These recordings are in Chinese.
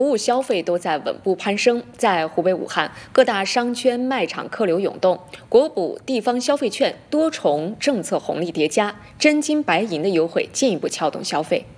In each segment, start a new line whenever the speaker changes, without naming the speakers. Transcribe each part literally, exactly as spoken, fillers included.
服务消费都在稳步攀升，在湖北武汉，各大商圈卖场客流涌动，国补地方消费券多重政策红利叠加，真金白银的优惠进一步撬动消费。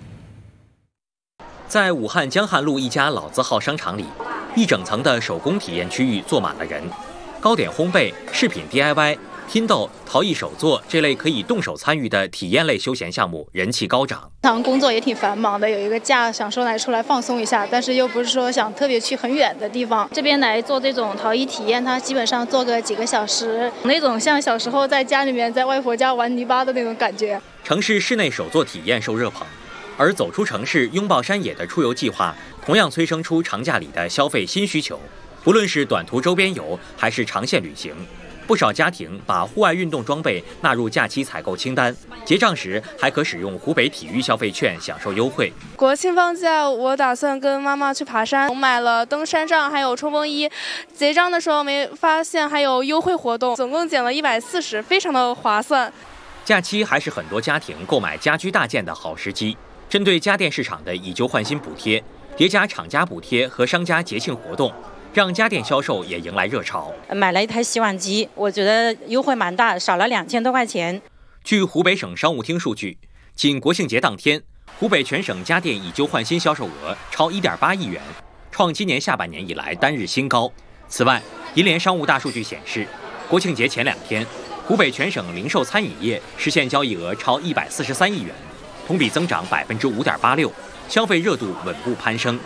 在武汉江汉路一家老字号商场里，一整层的手工体验区域坐满了人，糕点烘焙、饰品 D I Y、拼豆、陶艺手作这类可以动手参与的体验类休闲项目人气高涨。
平常工作也挺繁忙的，有一个假想说来出来放松一下，但是又不是说想特别去很远的地方。这边来做这种陶艺体验，它基本上做个几个小时，那种像小时候在家里面在外婆家玩泥巴的那种感觉。
城市室内手作体验受热捧，而走出城市拥抱山野的出游计划，同样催生出长假里的消费新需求。不论是短途周边游还是长线旅行，不少家庭把户外运动装备纳入假期采购清单，结账时还可使用湖北体育消费券享受优惠。
国庆放假，我打算跟妈妈去爬山，我买了登山杖还有冲锋衣，结账的时候没发现还有优惠活动，总共减了一百四十，非常的划算。
假期还是很多家庭购买家居大件的好时机。针对家电市场的以旧换新补贴，叠加厂家补贴和商家节庆活动，让家电销售也迎来热潮。
买了一台洗碗机，我觉得优惠蛮大，少了两千多块钱。
据湖北省商务厅数据，仅国庆节当天，湖北全省家电以旧换新销售额超 一点八亿元，创今年下半年以来单日新高。此外，银联商务大数据显示，国庆节前两天，湖北全省零售餐饮业实现交易额超一百四十三亿元，同比增长百分之五点八六，消费热度稳步攀升。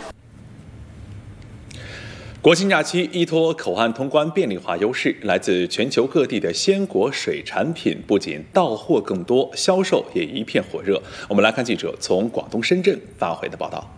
国庆假期依托口岸通关便利化优势，来自全球各地的鲜果水产品不仅到货更多，销售也一片火热。我们来看记者从广东深圳发回的报道。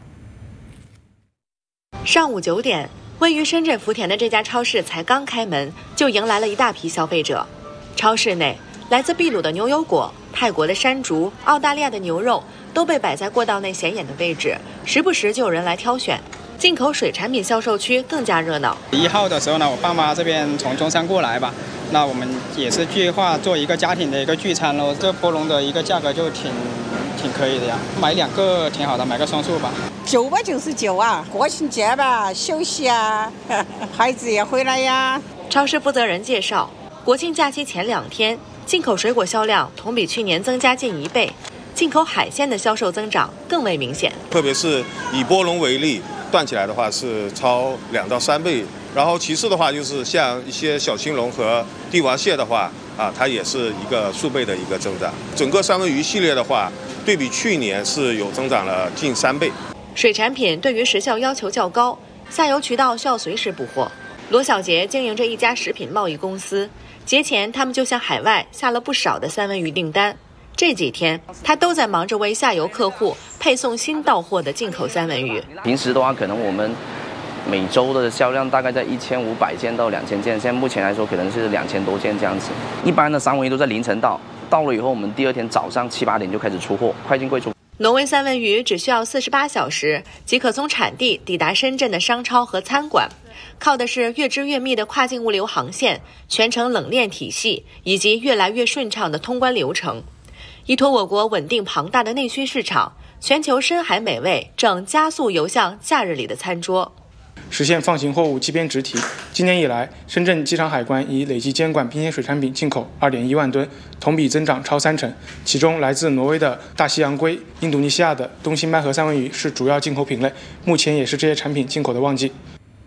上午九点，位于深圳福田的这家超市才刚开门，就迎来了一大批消费者。超市内，来自秘鲁的牛油果、泰国的山竹、澳大利亚的牛肉都被摆在过道内显眼的位置，时不时就有人来挑选。进口水产品销售区更加热闹。
一号的时候呢，我爸妈这边从中山过来吧，那我们也是计划做一个家庭的一个聚餐喽。这波龙的一个价格就挺挺可以的呀，买两个挺好的，买个双数吧。
九百九十九啊，国庆节吧，休息啊，孩子也回来呀。
超市负责人介绍，国庆假期前两天，进口水果销量同比去年增加近一倍，进口海鲜的销售增长更为明显。
特别是以波龙为例，断起来的话是超两到三倍，然后其次的话就是像一些小青龙和帝王蟹的话啊，它也是一个数倍的一个增长。整个三文鱼系列的话，对比去年是有增长了近三倍。
水产品对于时效要求较高，下游渠道需要随时补货。罗小杰经营着一家食品贸易公司，节前他们就向海外下了不少的三文鱼订单。这几天他都在忙着为下游客户配送新到货的进口三文鱼。
平时的话，可能我们每周的销量大概在一千五百件到两千件，现在目前来说可能是两千多件这样子。一般的三文鱼都在凌晨到，到了以后我们第二天早上七八点就开始出货，快进快出。
挪威三文鱼只需要四十八小时即可从产地抵达深圳的商超和餐馆，靠的是越织越密的跨境物流航线、全程冷链体系以及越来越顺畅的通关流程。依托我国稳定庞大的内需市场，全球深海美味正加速游向假日里的餐桌。
实现放行货物机编直提。今年以来，深圳机场海关已累计监管冰鲜水产品进口 二点一万吨，同比增长超三成。其中，来自挪威的大西洋龟、印度尼西亚的东星斑河三文鱼是主要进口品类，目前也是这些产品进口的旺季。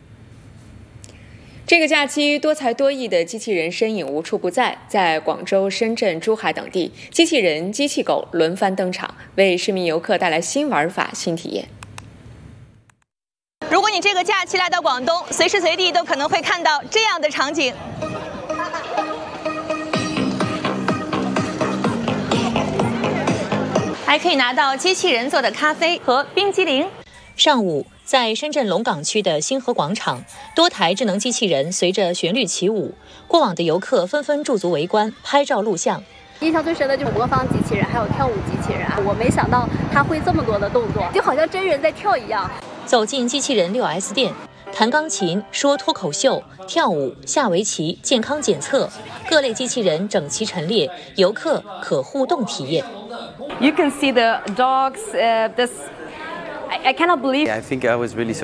这个假期，多才多艺的机器人身影无处不在，在广州、深圳、珠海等地，机器人、机器狗轮番登场，为市民游客带来新玩法、新体验。
如果你这个假期来到广东，随时随地都可能会看到这样的场景。还可以拿到机器人做的咖啡和冰激凌。
上午，在深圳龙岗区的星河广场，多台智能机器人随着旋律起舞，过往的游客纷纷驻足围观、拍照录像。
印象最深的就是模仿机器人，还有跳舞机器人。我没想到他会这么多的动作，就好像真人在跳一样。
走进机器人 六 S 店，弹钢琴、说脱口秀、跳舞、下围棋、健康检测，各类机器人整齐陈列，游客可互动体验。
You can see the dogs. Uh, this I, I cannot believe.
I think I was really surprised.